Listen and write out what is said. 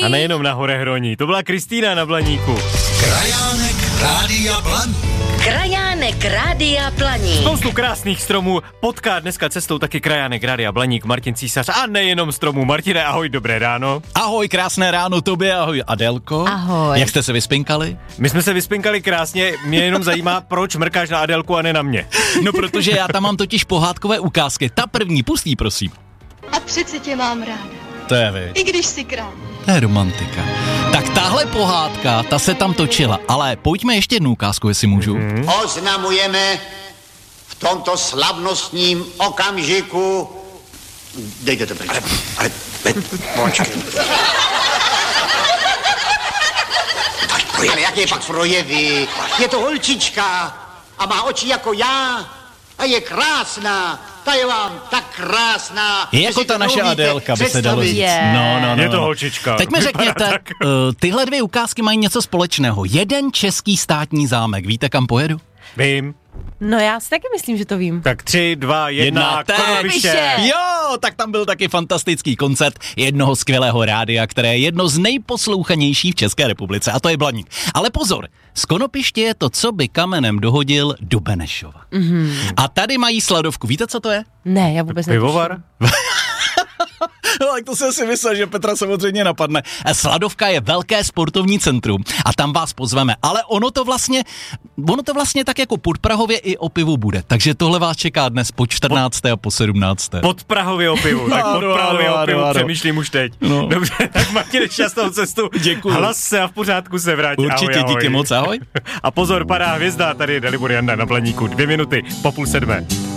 A nejenom na Horehroní, to byla Kristýna na Blaníku. Krajánek Rádia Blaník. Krajánek Rádia Blaník. Spoustu krásných stromů potká dneska cestou taky krajánek Rádia Blaník, Martin Císař a nejenom stromů. Martine, ahoj, dobré ráno. Ahoj, krásné ráno tobě, ahoj Adélko. Ahoj. Jak jste se vyspinkali? My jsme se vyspinkali krásně, mě jenom zajímá, proč mrkáš na Adélku a ne na mě. No, protože já tam mám totiž pohádkové ukázky. Ta první, pustí, prosím. A přece tě mám ráda, To je vy. i když jsi král. To je romantika. Tak tahle pohádka, ta se tam točila, ale pojďme ještě jednu ukázku, jestli můžu. Oznamujeme v tomto slavnostním okamžiku... Dejte to pryč. Ale počkej. Ale jaké pak projevy? Je to holčička a má oči jako já a je krásná. Ta je vám tak krásná. Je jako ta naše Adélka, by se dalo říct. No. Je to holčička. Teď mi řekněte, tyhle dvě ukázky mají něco společného. Jeden český státní zámek. Víte, kam pojedu? Vím. No já si taky myslím, že to vím. Tak 3, 2, 1, Konopiště. Jo, tak tam byl taky fantastický koncert jednoho skvělého rádia, které je jedno z nejposlouchanějších v České republice, a to je Blaník. Ale pozor, z Konopiště je to, co by kamenem dohodil do Benešova. A tady mají sladovku. Víte, co to je? Ne, já vůbec netuším. Pivovar? No, tak to jsem si myslel, že Petra samozřejmě napadne. Sladovka je velké sportovní centrum a tam vás pozveme, ale ono to vlastně tak jako pod Prahově i o pivu bude. Takže tohle vás čeká dnes po 14. a po 17. Pod Prahově o pivu, tak pod Prahově o pivu přemýšlím už teď. No. Dobře, tak Martine, šťastnou cestu. Děkuju. Hlas se a v pořádku se vrátí. Určitě, díky moc, ahoj. A pozor, padá hvězda, tady je Dalibor Janda na Blaníku, 2 minuty po 6:30.